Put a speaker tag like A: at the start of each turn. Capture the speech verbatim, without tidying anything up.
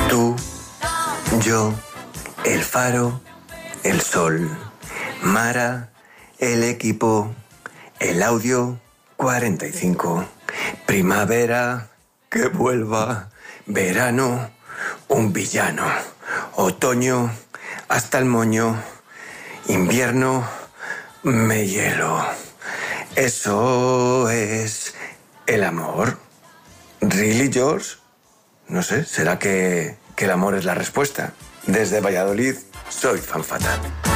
A: Tú, yo, el faro, el sol, Mara, el equipo, el audio cuarenta y cinco, primavera, que vuelva, verano, un villano, otoño, hasta el moño, invierno, me hielo. Eso es el amor. ¿Really, George? No sé, ¿será que, que el amor es la respuesta? Desde Valladolid, soy Fan Fatal.